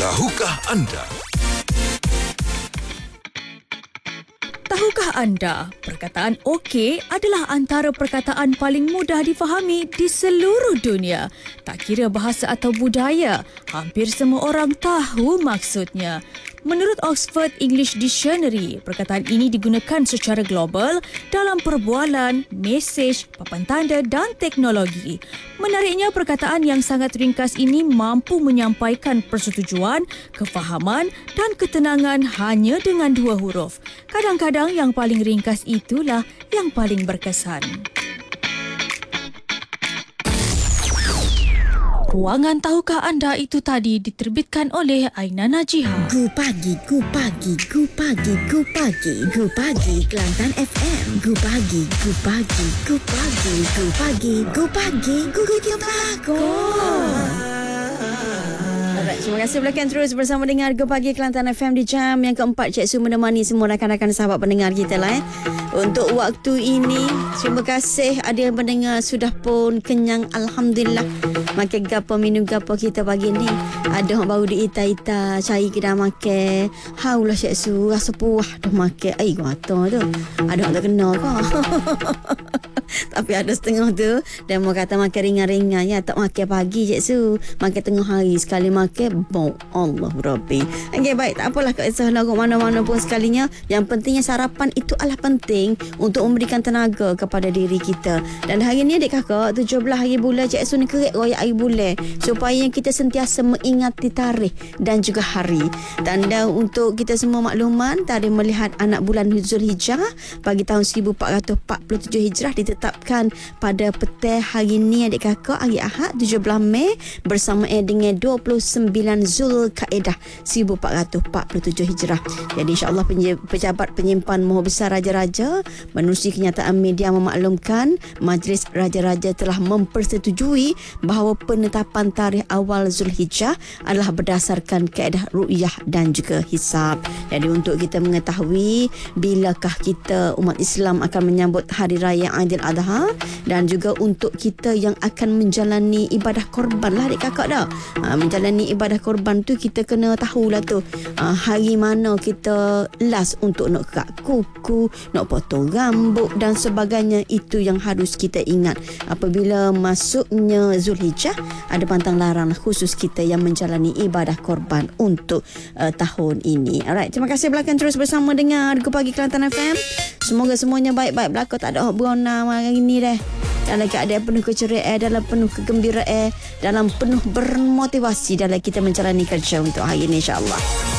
Tahukah anda? Tahukah anda, perkataan okey adalah antara perkataan paling mudah difahami di seluruh dunia. Tak kira bahasa atau budaya, hampir semua orang tahu maksudnya. Menurut Oxford English Dictionary, perkataan ini digunakan secara global dalam perbualan, mesej, papan tanda dan teknologi. Menariknya, perkataan yang sangat ringkas ini mampu menyampaikan persetujuan, kefahaman dan ketenangan hanya dengan 2 huruf. Kadang-kadang yang paling ringkas itulah yang paling berkesan. Ruangan Tahukah Anda itu tadi diterbitkan oleh Aina Najiha. Gu Pagi, Gu Pagi, Gu Pagi, Gu Pagi, Gu Pagi, Kelantan FM. Gu Pagi, Gu Pagi, Gu Pagi, Gu Pagi, Gu Pagi, Gu Pagi. Alright, terima kasih belakang terus bersama dengar Gu Pagi Kelantan FM di jam yang keempat. Cik Su menemani semua rakan-rakan sahabat pendengar kita lah. Untuk waktu ini, terima kasih ada yang mendengar sudah pun kenyang. Alhamdulillah. Makan gapo, minum gapo kita pagi ni. Ada orang baru diita-ita, cari ke dah makan. Haulah Cik Su, rasa puah dah makan. Mata tu. Ada orang tak kenal ke? Tapi ada setengah tu, dia mau kata makan ringan-ringan. Ya, tak makan pagi Cik Su. Makan tengah hari sekali makan. Bau Allah Rabbi. Okay, baik. Tak apalah Kak Isah lagu mana-mana pun sekalinya. Yang pentingnya sarapan itu adalah penting untuk memberikan tenaga kepada diri kita. Dan hari ni adik kakak 17 hari bulan Cik Su ni kerek royak hari bulan supaya kita sentiasa mengingati tarikh dan juga hari. Tanda untuk kita semua makluman, tarikh melihat anak bulan Zulhijjah bagi tahun 1447 Hijrah ditetapkan pada petang hari ni adik kakak, hari Ahad 17 Mei bersamaan dengan 29 Zulkaedah 1447 Hijrah. Jadi insya-Allah pejabat penyimpan Maha Besar Raja-Raja menerusi kenyataan media memaklumkan Majlis Raja-Raja telah mempersetujui bahawa penetapan tarikh awal Zulhijjah adalah berdasarkan kaedah ru'yah dan juga hisab. Jadi untuk kita mengetahui bilakah kita umat Islam akan menyambut Hari Raya Aidil Adha, dan juga untuk kita yang akan menjalani ibadah korban lah adik kakak dah. Menjalani ibadah korban tu kita kena tahulah tu hari mana kita last untuk nak kerak kuku, nak potong rambut dan sebagainya. Itu yang harus kita ingat. Apabila masuknya Zulhijjah, ada pantang larang khusus kita yang menjalani ibadah korban untuk tahun ini. Alright, terima kasih belakang terus bersama dengan Gu Pagi Kelantan FM. Semoga semuanya baik-baik berlaku, tak ada berona hari ini dah. Dalam keadaan penuh keceriaan, dalam penuh kegembiraan, dalam penuh bermotivasi dalam kita menjalani kerja untuk hari ini insya-Allah.